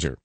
manager.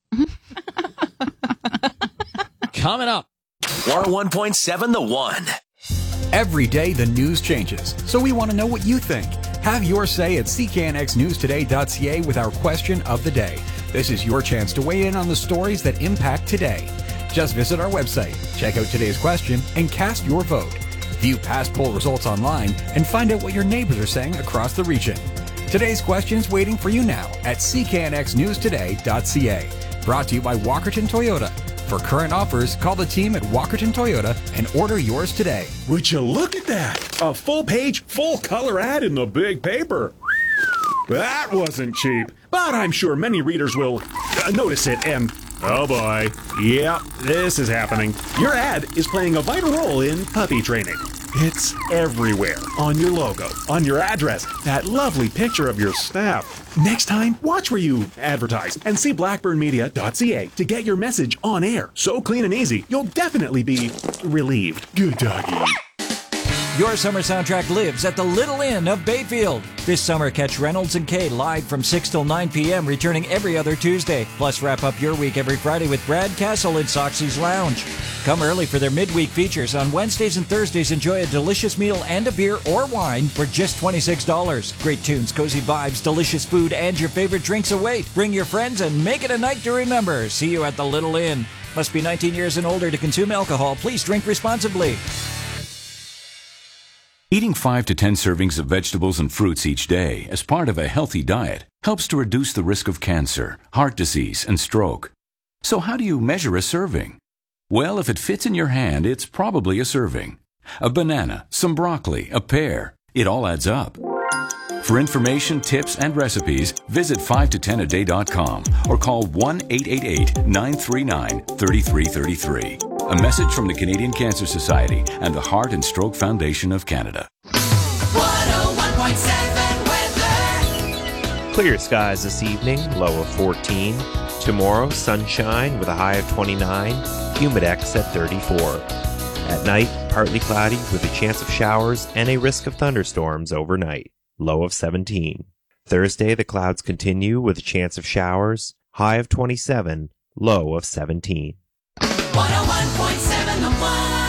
Coming up. 101.7 The One. Every day the news changes, so we want to know what you think. Have your say at cknxnewstoday.ca with our question of the day. This is your chance to weigh in on the stories that impact today. Just visit our website, check out today's question, and cast your vote. View past poll results online and find out what your neighbors are saying across the region. Today's question's waiting for you now at cknxnewstoday.ca. Brought to you by Walkerton Toyota. For current offers, call the team at Walkerton Toyota and order yours today. Would you look at that? A full-page, full-color ad in the big paper. That wasn't cheap, but I'm sure many readers will notice it and... Oh boy. Yeah, this is happening. Your ad is playing a vital role in puppy training. It's everywhere. On your logo, on your address, that lovely picture of your staff. Next time, watch where you advertise and see blackburnmedia.ca to get your message on air. So clean and easy, you'll definitely be relieved. Good doggy. Your summer soundtrack lives at the Little Inn of Bayfield. This summer, catch Reynolds and Kay live from 6 till 9 p.m., returning every other Tuesday. Plus, wrap up your week every Friday with Brad Castle in Soxy's Lounge. Come early for their midweek features. On Wednesdays and Thursdays, enjoy a delicious meal and a beer or wine for just $26. Great tunes, cozy vibes, delicious food, and your favorite drinks await. Bring your friends and make it a night to remember. See you at the Little Inn. Must be 19 years and older to consume alcohol. Please drink responsibly. Eating 5 to 10 servings of vegetables and fruits each day as part of a healthy diet helps to reduce the risk of cancer, heart disease, and stroke. So how do you measure a serving? Well, if it fits in your hand, it's probably a serving. A banana, some broccoli, a pear, it all adds up. For information, tips, and recipes, visit 5to10aday.com or call 1-888-939-3333. A message from the Canadian Cancer Society and the Heart and Stroke Foundation of Canada. 101.7 weather. Clear skies this evening, low of 14. Tomorrow, sunshine with a high of 29. Humidex at 34. At night, partly cloudy with a chance of showers and a risk of thunderstorms overnight. Low of 17. Thursday, the clouds continue with a chance of showers. High of 27. Low of 17. 101.7 The One.